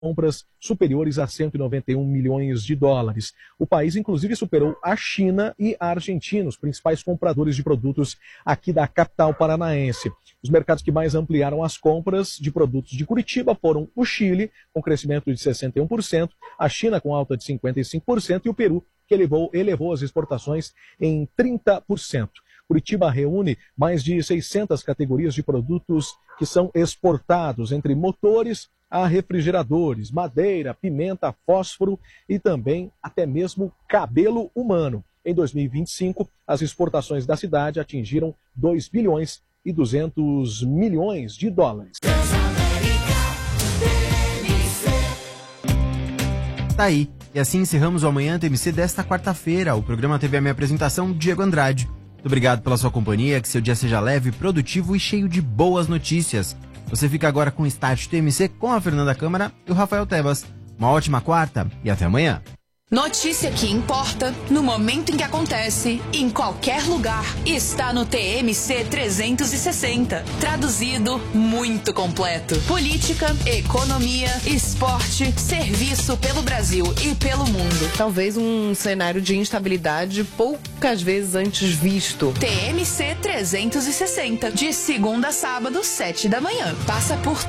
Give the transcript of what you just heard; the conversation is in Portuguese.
compras superiores a 191 milhões de dólares. O país, inclusive, superou a China e a Argentina, os principais compradores de produtos aqui da capital paranaense. Os mercados que mais ampliaram as compras de produtos de Curitiba foram o Chile, com crescimento de 61%, a China com alta de 55% e o Peru, que elevou as exportações em 30%. Curitiba reúne mais de 600 categorias de produtos que são exportados, entre motores a refrigeradores, madeira, pimenta, fósforo e também até mesmo cabelo humano. Em 2025, as exportações da cidade atingiram 2 bilhões e 200 milhões de dólares. Tá aí. E assim encerramos o Amanhã TMC desta quarta-feira. O programa teve a minha apresentação, Diego Andrade. Muito obrigado pela sua companhia, que seu dia seja leve, produtivo e cheio de boas notícias. Você fica agora com o Start TMC com a Fernanda Câmara e o Rafael Tebas. Uma ótima quarta e até amanhã. Notícia que importa, no momento em que acontece, em qualquer lugar, está no TMC 360. Traduzido, muito completo. Política, economia, esporte, serviço pelo Brasil e pelo mundo. Talvez um cenário de instabilidade poucas vezes antes visto. TMC 360, de segunda a sábado, 7 da manhã. Passa por